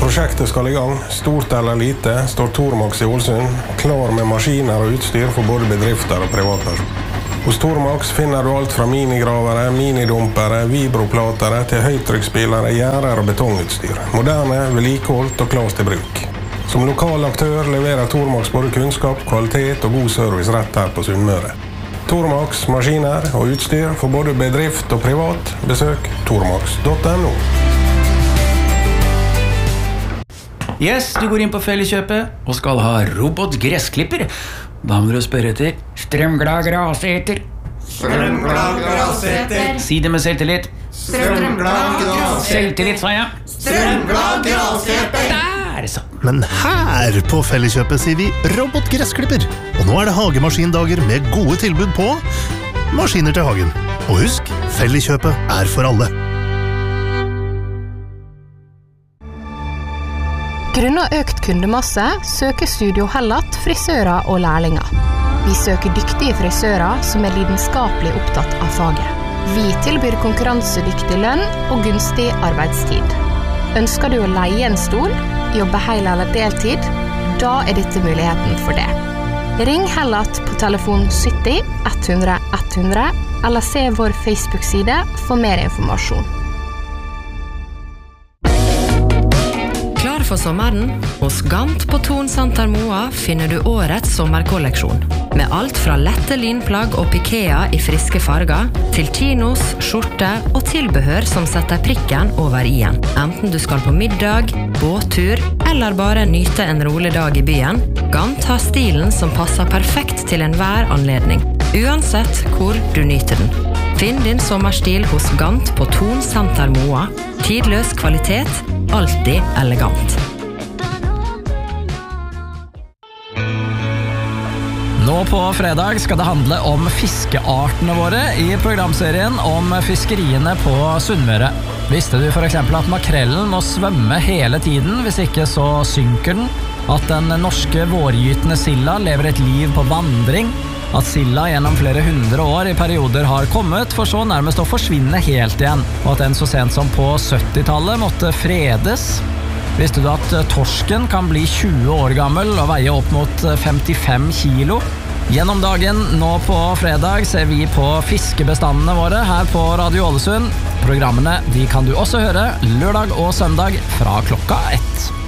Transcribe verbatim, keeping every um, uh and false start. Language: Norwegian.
Prosjektet skal i gang, stort eller lite, står Tormax i Ålesund, klar med maskiner og utstyr for både bedrifter og privatpersoner. Hos Tormax finner du alt fra minigravere, minidumpere, vibroplatere til høytrykksspillere, gjerder og betongutstyr. Moderne, vedlikeholdt og klart til bruk. Som lokal aktør leverer Tormax både kunnskap, kvalitet og god service rett her på Sunnmøre. Tormax, maskiner og utstyr for både bedrift og privat. Besøk tormax punktum no. Yes, du går inn på Felleskjøpet og skal ha robotgressklipper. Da må du spørre etter strømglad graseter. Strømglad graseter. Si det med selvtillit. Strømglad graseter. Selvtillit, sa jeg. Strømglad graseter. Der, så. Men her på Felleskjøpet sier vi robotgressklipper. Og nå er det hagemaskindager med gode tilbud på maskiner til hagen. Og husk, Felleskjøpet er for alle. Grunnet økt kundemasse søker Studio Hellat frisører og lærlinger. Vi søker dyktige frisører som er lidenskapelig opptatt av faget. Vi tilbyr konkurransedyktig lønn og gunstig arbeidstid. Ønsker du å leie en stol, jobbe hel eller deltid? Da er dette muligheten for det. Ring Hellat på telefon sytti ett hundre ett hundre eller se vår Facebook-side for mer informasjon. For sommeren, hos Gant på Thon Santar Moa finner du årets sommerkolleksjon. Med alt fra lette linplagg og pikea i friske farger, til chinos, skjorte og tilbehør som setter prikken over i-en. Enten du skal på middag, båttur, eller bare nyte en rolig dag i byen, Gant har stilen som passer perfekt til enhver anledning, uansett hvor du nyter den. Finn din sommerstil hos Gant på Thon Santar Moa. Tidløs kvalitet, alltid elegant. Nå på fredag skal det handle om fiskeartene våre i programserien om fiskeriene på Sunnmøre. Visste du for eksempel at makrellen må svømme hele tiden, hvis ikke så synker den? At den norske vårgytende silla lever et liv på vandring? At silla gjennom flere hundre år i perioder har kommet, for så nærmest å forsvinne helt igjen, og at den så sent som på syttitallet måtte fredes. Visste du at torsken kan bli tjue år gammel og veie opp mot femtifem kilo? Gjennom dagen, nå på fredag, ser vi på fiskebestandene våre her på Radio Ålesund. Programmene de kan du også høre lørdag og søndag fra klokka ett.